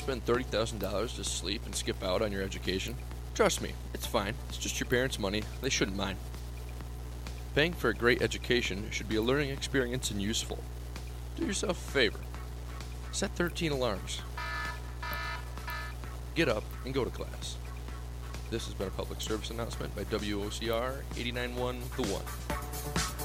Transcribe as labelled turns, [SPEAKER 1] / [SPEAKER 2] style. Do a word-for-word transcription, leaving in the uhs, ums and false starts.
[SPEAKER 1] spend thirty thousand dollars to sleep and skip out on your education? Trust me, it's fine. It's just your parents' money. They shouldn't mind. Paying for a great education should be a learning experience and useful. Do yourself a favor. Set thirteen alarms. Get up and go to class. This has been a public service announcement by W O C R eighty-nine point one The One.